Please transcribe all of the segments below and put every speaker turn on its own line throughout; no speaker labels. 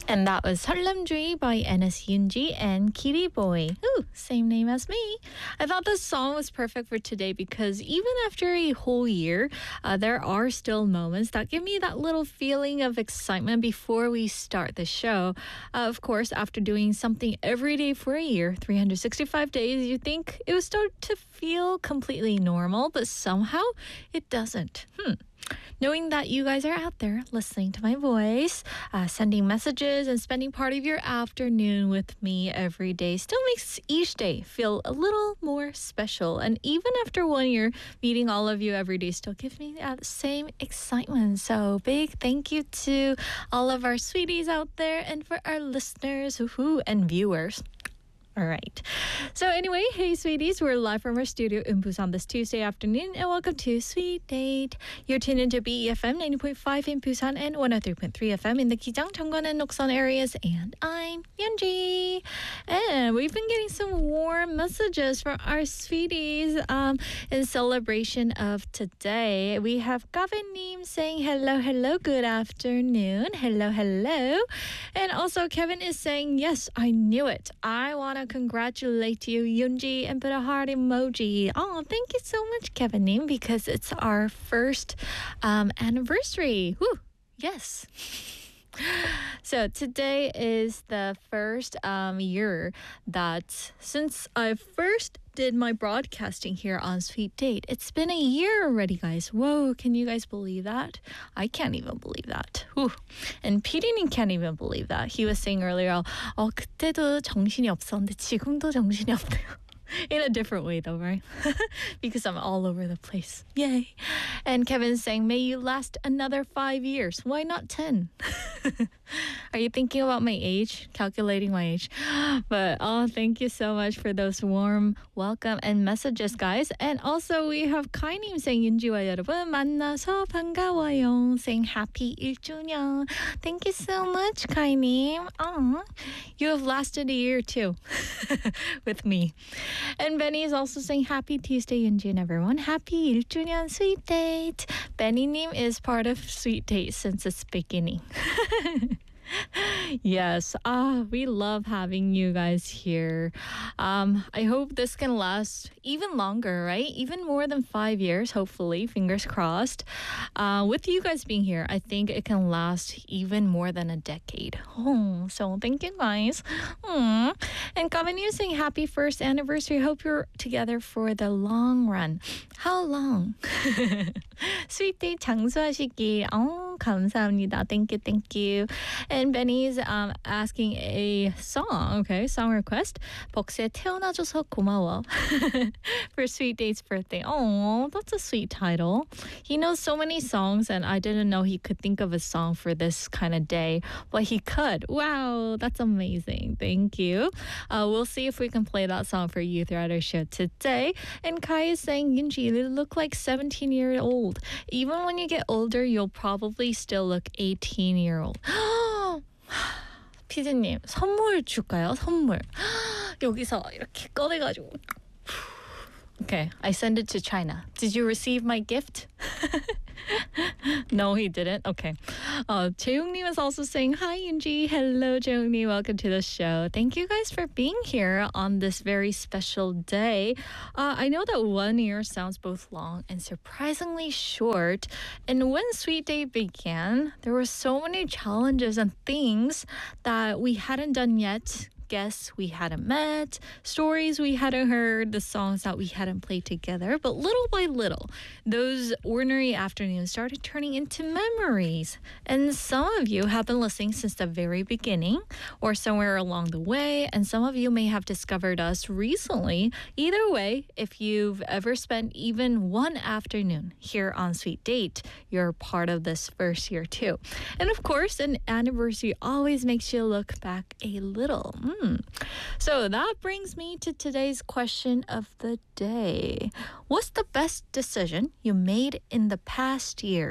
And that was 설렘주의 by NS Yoonji and Kitty Boy. Ooh, same name as me. I thought this song was perfect for today because even after a whole year, there are still moments that give me that little feeling of excitement before we start the show. Of course, after doing something every day for a year, 365 days, you think it would start to feel completely normal, but somehow it doesn't. Knowing that you guys are out there listening to my voice, sending messages and spending part of your afternoon with me every day still makes each day feel a little more special. And even after 1 year, meeting all of you every day still gives me that same excitement. So big thank you to all of our sweeties out there and for our listeners and viewers. All right. So anyway, hey sweeties, we're live from our studio in Busan this Tuesday afternoon and welcome to Sweet Date. You're tuned into BEFM 90.5 in Busan and 103.3 FM in the Gijang, Cheongwon and Noksan areas. And I'm Yeonji. And we've been getting some warm messages from our sweeties in celebration of today. We have Gavin saying hello, good afternoon. Hello. And also Kevin is saying, yes, I knew it. I want to congratulate you, Yoonji, and put a heart emoji. Oh, thank you so much, Kevin, because it's our first anniversary. Woo, yes. So today is the first year that since I first did my broadcasting here on Sweet Date. It's been a year already, guys. Whoa, can you guys believe that? I can't even believe that. Whew. And PD님 can't even believe that. He was saying earlier, 그때도 정신이 없었는데 지금도 정신이 없네요. In a different way though, right? Because I'm all over the place. Yay. And Kevin's saying, may you last another 5 years. Why not 10? Are you thinking about my age? Calculating my age? But thank you so much for those warm welcome and messages, guys. And also we have Kai님 saying, 윤지와 여러분 만나서 반가워요. Saying happy 1주년. Thank you so much, Kai님. You have lasted a year too with me. And Benny is also saying happy Tuesday, Yoonji and everyone. Happy 1주년 Sweet Date. Benny-님 is part of Sweet Date since its beginning. Yes, we love having you guys here. I hope this can last even longer, right? Even more than 5 years, hopefully, fingers crossed. With you guys being here, I think it can last even more than a decade. So thank you guys. And Gavin, you saying happy first anniversary. Hope you're together for the long run. How long? Sweet Day 장수하시길. 감사합니다. Thank you. And Benny's asking a song, okay, song request. 벅스의 태어나줘서 고마워 for Sweet Date's birthday. Oh, that's a sweet title. He knows so many songs, and I didn't know he could think of a song for this kind of day, but he could. Wow, that's amazing. Thank you. We'll see if we can play that song for you throughout our show today. And Kai is saying, Yoonji, you look like 17-year-old. Even when you get older, you'll probably still look 18-year-old. 피디님, 선물 줄까요? 선물. 여기서 이렇게 꺼내가지고. Okay, I send it to China. Did you receive my gift? No, he didn't. Okay. Jaeyoung-nim is also saying, hi, Yoonji. Hello, Jaeyoung-nim. Welcome to the show. Thank you guys for being here on this very special day. I know that 1 year sounds both long and surprisingly short. And when Sweet Day began, there were so many challenges and things that we hadn't done yet. Guests we hadn't met, stories we hadn't heard, the songs that we hadn't played together. But little by little, those ordinary afternoons started turning into memories. And some of you have been listening since the very beginning or somewhere along the way. And some of you may have discovered us recently. Either way, if you've ever spent even one afternoon here on Sweet Date, you're part of this first year too. And of course, an anniversary always makes you look back a little. So that brings me to today's question of the day. What's the best decision you made in the past year?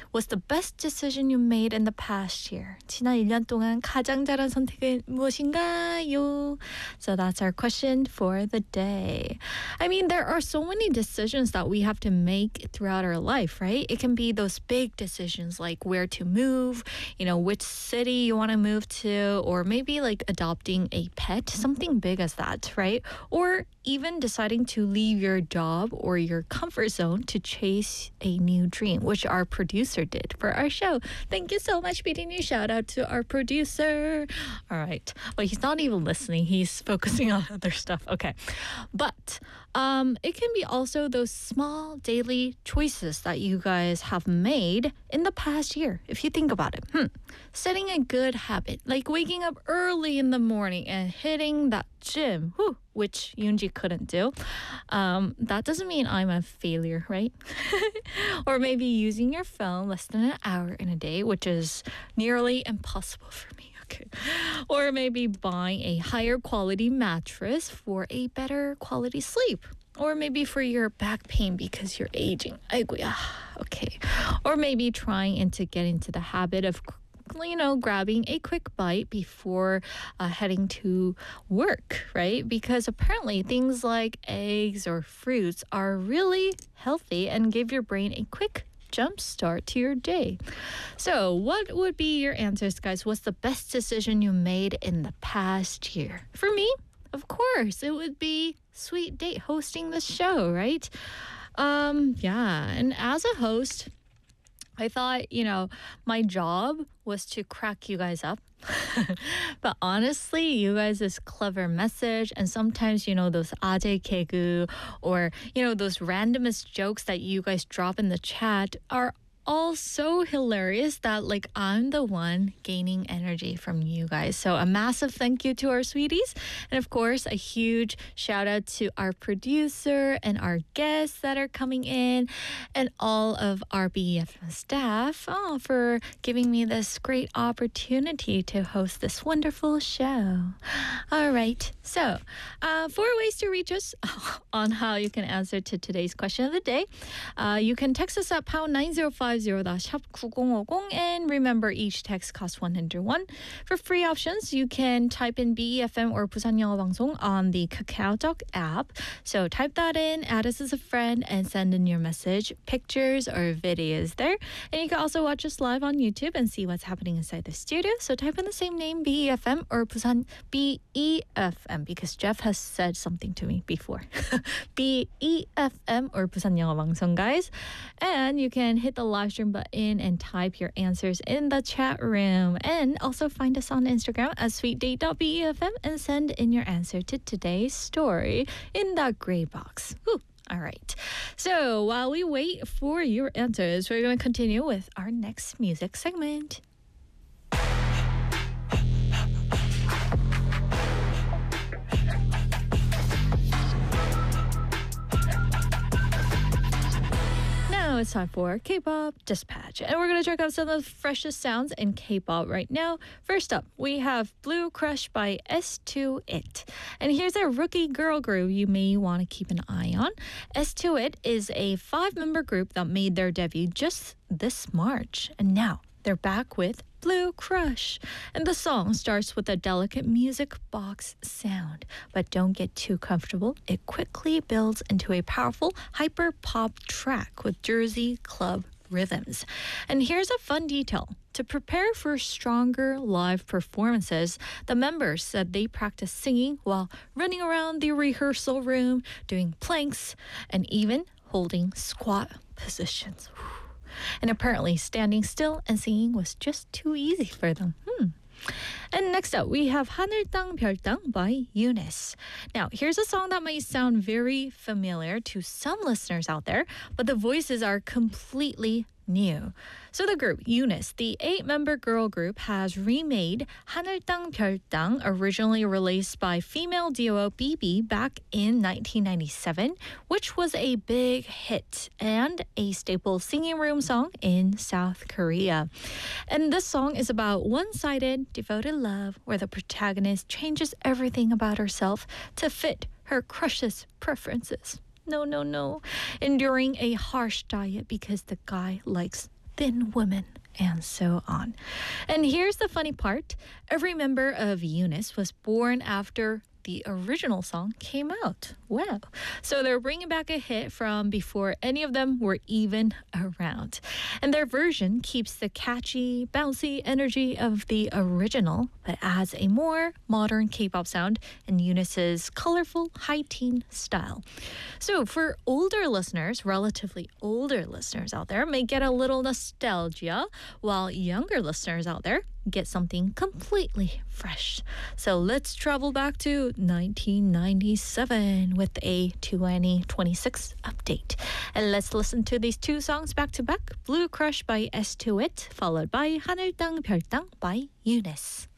What's the best decision you made in the past year? 지난 1년 동안 가장 잘한 선택은 무엇인가요? So that's our question for the day. I mean, there are so many decisions that we have to make throughout our life, right? It can be those big decisions like where to move, which city you want to move to, or maybe like adopting a pet, something big as that, right? Or even deciding to leave your job or your comfort zone to chase a new dream, which our producer did for our show. Thank you so much, BD. Shout out to our producer. All right. Well, he's not even listening. He's focusing on other stuff. Okay. But it can be also those small daily choices that you guys have made in the past year. If you think about it, setting a good habit, like waking up early in the morning and hitting that gym, which Yoonji couldn't do. That doesn't mean I'm a failure, right? Or maybe using your phone less than an hour in a day, which is nearly impossible for me. Okay. Or maybe buying a higher quality mattress for a better quality sleep. Or maybe for your back pain because you're aging. 아이고야. Okay. Or maybe trying to get into the habit of grabbing a quick bite before heading to work, right? Because apparently things like eggs or fruits are really healthy and give your brain a quick jump start to your day. So what would be your answers, guys? What's the best decision you made in the past year? For me, of course, it would be Sweet Date hosting the show, right? Yeah, and as a host, I thought, my job was to crack you guys up. But honestly, you guys' clever message and sometimes, those 아재 개그 or, those randomest jokes that you guys drop in the chat are all so hilarious that I'm the one gaining energy from you guys. So a massive thank you to our sweeties. And of course, a huge shout out to our producer and our guests that are coming in and all of our BFM staff for giving me this great opportunity to host this wonderful show. All right. So 4 ways to reach us on how you can answer to today's question of the day. You can text us at pound 9050 샵 9050 and remember each text costs 101. For free options, you can type in BEFM or 부산 영어 방송 on the KakaoTalk app. So type that in, add us as a friend, and send in your message, pictures, or videos there. And you can also watch us live on YouTube and see what's happening inside the studio. So type in the same name, BEFM or 부산 BEFM, because Jeff has said something to me before. BEFM or 부산 영어 방송, guys. And you can hit the live stream button and type your answers in the chat room. And also find us on Instagram at sweetdate.befm and send in your answer to today's story in that gray box. Whew. All right. So while we wait for your answers, we're going to continue with our next music segment. Now it's time for K-pop Dispatch, and we're going to check out some of the freshest sounds in K-pop right now. First up, we have Blue Crush by S2IT, and here's a rookie girl group you may want to keep an eye on. S2IT is a 5-member group that made their debut just this March, and now they're back with Blue Crush. And the song starts with a delicate music box sound. But don't get too comfortable. It quickly builds into a powerful hyper pop track with Jersey club rhythms. And here's a fun detail. To prepare for stronger live performances, the members said they practiced singing while running around the rehearsal room, doing planks, and even holding squat positions. And apparently standing still and singing was just too easy for them. And next up, we have 하늘 땅 별 땅 by Eunice. Now, here's a song that might sound very familiar to some listeners out there, but the voices are completely new. So the group, Eunice, the 8-member girl group, has remade 하늘 땅 별 땅, originally released by female duo BB back in 1997, which was a big hit and a staple singing room song in South Korea. And this song is about one-sided, devoted love where the protagonist changes everything about herself to fit her crush's preferences. No. Enduring a harsh diet because the guy likes Thin Women, and so on. And here's the funny part. Every member of Eunice was born after the original song came out. Wow. So they're bringing back a hit from before any of them were even around. And their version keeps the catchy, bouncy energy of the original, but adds a more modern K-pop sound and Eunice's colorful high teen style. So for older listeners, relatively older listeners out there, may get a little nostalgia, while younger listeners out there get something completely fresh. So let's travel back to 1997 with a 2026 update. And let's listen to these two songs back to back. Blue Crush by S2IT, followed by 하늘 땅 별땅 by Eunice.